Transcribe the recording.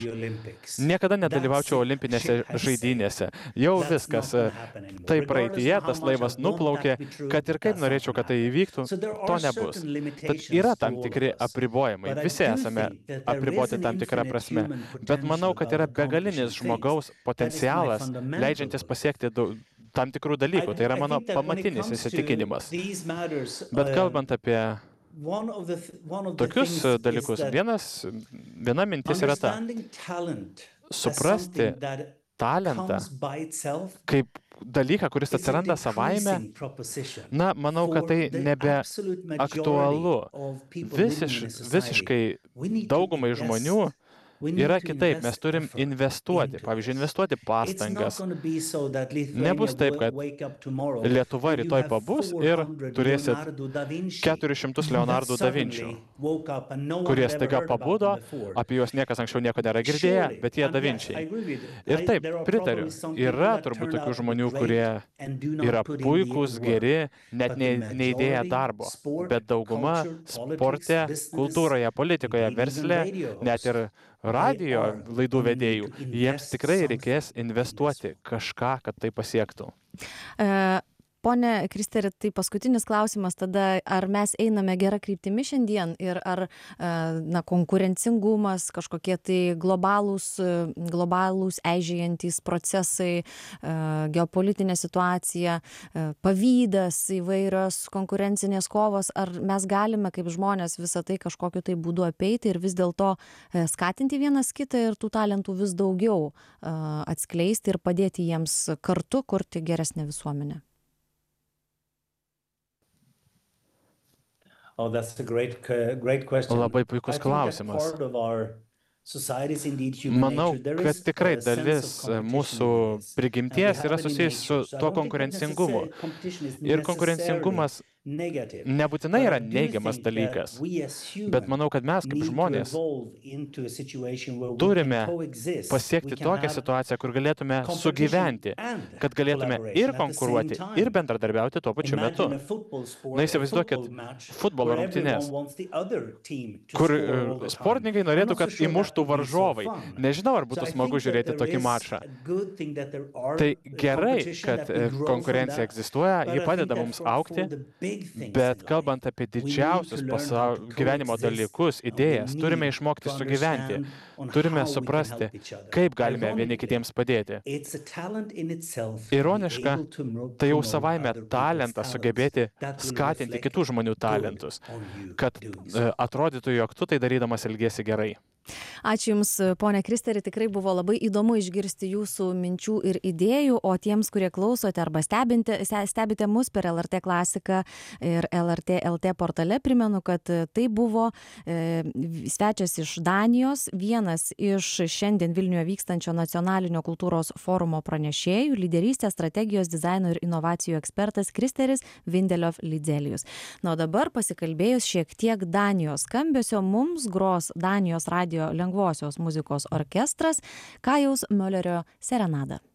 niekada nedalyvaučiau olimpinėse žaidynėse. Jau viskas. Tai praeityje, tas laivas nuplaukė, kad ir kaip norėčiau, kad tai įvyktų, to nebus. Tad yra tam tikri apribojimai. Visi esame apriboti tam tikrą prasme. Bet manau, kad yra begalinis žmogaus potencialas, leidžiantis pasiekti tam tikrų dalykų. Tai yra mano pamatinis įsitikinimas. Bet kalbant apie tokius dalykus, viena mintis yra ta. Suprasti talentą kaip dalyką, kuris atsiranda savaime, manau, kad tai nebe aktualu. Visiškai daugumai žmonių yra kitaip, mes turim investuoti, pavyzdžiui, investuoti pastangas. Nebus taip, kad Lietuva rytoj pabus ir turėsit 400 Leonardų da Vinčių, kurie staiga pabudo, apie juos niekas anksčiau nieko nėra girdėję, bet jie da Vinčiai. Ir taip, pritariu, yra turbūt tokių žmonių, kurie yra puikūs, geri, net neįdėję darbo, bet dauguma sporte, kultūroje, politikoje, versle, net ir radijo laidų vedėjų, jiems tikrai reikės investuoti kažką, kad tai pasiektų. Pone Kristeri, tai paskutinis klausimas tada, ar mes einame gerą kryptimį šiandien ir ar konkurencingumas, kažkokie tai globalūs eižėjantys procesai, geopolitinė situacija, pavydas, įvairios konkurencinės kovos, ar mes galime kaip žmonės visą tai kažkokiu tai būdu apeiti ir vis dėlto skatinti vienas kitą ir tų talentų vis daugiau atskleisti ir padėti jiems kartu kurti geresnę visuomenę? Labai puikus klausimas. Manau, kad tikrai dalis mūsų prigimties yra susijęs su tuo konkurencingumu. Ir konkurencingumas nebūtinai yra neigiamas dalykas, bet manau, kad mes kaip žmonės turime pasiekti tokią situaciją, kur galėtume sugyventi, kad galėtume ir konkuruoti, ir bendradarbiauti tuo pačiu metu. Įsivaizduokit futbolo rungtynes, kur sportininkai norėtų, kad įmuštų varžovai. Nežinau, ar būtų smagu žiūrėti tokį mačą. Tai gerai, kad konkurencija egzistuoja, ji padeda mums augti, bet kalbant apie didžiausius gyvenimo dalykus, idėjas, turime išmokti sugyventi, turime suprasti, kaip galime vieni kitiems padėti. Ironiška, tai jau savaime talentas sugebėti skatinti kitų žmonių talentus, kad atrodytų, jog tu tai darydamas elgiesi gerai. Ačiū Jums, ponė Kristeri, tikrai buvo labai įdomu išgirsti Jūsų minčių ir idėjų, o tiems, kurie klausote arba stebite mus per LRT klasiką ir LRT LT portale, primenu, kad tai buvo svečias iš Danijos, vienas iš šiandien Vilniuje vykstančio nacionalinio kultūros forumo pranešėjų, lyderystės, strategijos, dizaino ir inovacijų ekspertas Kristeris Vindeliov Lidzelijus. Na, o dabar pasikalbėjus šiek tiek Danijos skambesio, mums gros Danijos radijo lengvosios muzikos orkestras Kajaus Möllerio serenada.